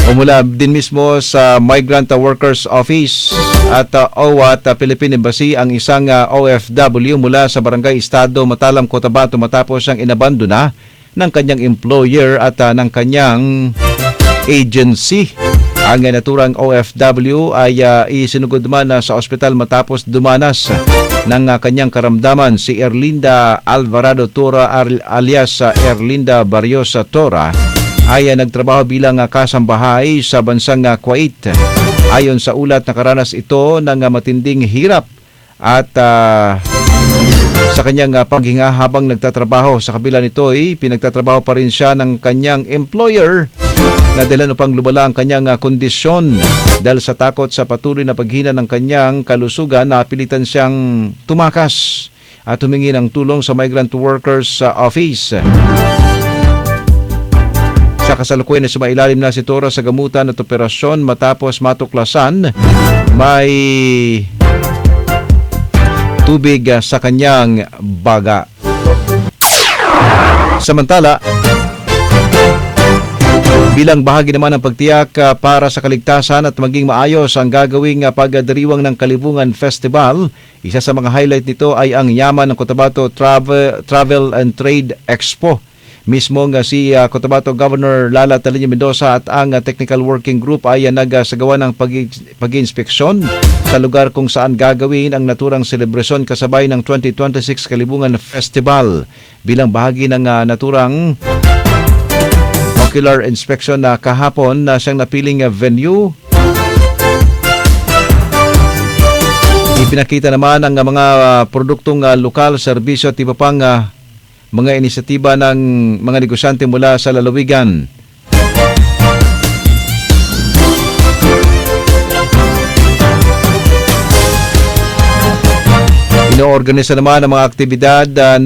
o mula din mismo sa Migrant Workers Office at OWA at Philippine Embassy ang isang OFW mula sa Barangay Estado, Matalam, Cotabato matapos siyang inabandona ng kanyang employer at ng kanyang agency. Ang naturang OFW ay isinugod man sa ospital matapos dumanas ng kanyang karamdaman. Si Erlinda Alvarado Tora alias Erlinda Barrios Tora ay nagtrabaho bilang kasambahay sa bansang Kuwait. Ayon sa ulat, nakaranas ito ng matinding hirap at sa kanyang paghinga habang nagtatrabaho. Sa kabila nito ay pinagtatrabaho pa rin siya ng kanyang employer na dahilan upang lumala ang kanyang kondisyon. Dahil sa takot sa patuloy na paghina ng kanyang kalusugan, napilitan siyang tumakas at humingi ng tulong sa Migrant Workers Office. Sa kasalukuyan na sumailalim na si Tora sa gamutan at operasyon matapos matuklasan may tubig sa kanyang baga. Samantala, bilang bahagi naman ng pagtiyak para sa kaligtasan at maging maayos ang gagawing pagdiriwang ng Kalibungan Festival, isa sa mga highlight nito ay ang yaman ng Cotabato Travel and Trade Expo. Mismo si Cotabato Governor Lala Talinya Mendoza at ang Technical Working Group ay nagsagawa ng pag-inspeksyon sa lugar kung saan gagawin ang naturang selebrasyon kasabay ng 2026 Kalibungan Festival. Bilang bahagi ng naturang ocular inspection na kahapon na siyang napiling venue, ipinakita naman ang mga produktong lokal, serbisyo at iba pang mga inisyatiba ng mga negosyante mula sa lalawigan. Inoorganisa naman ang mga aktibidad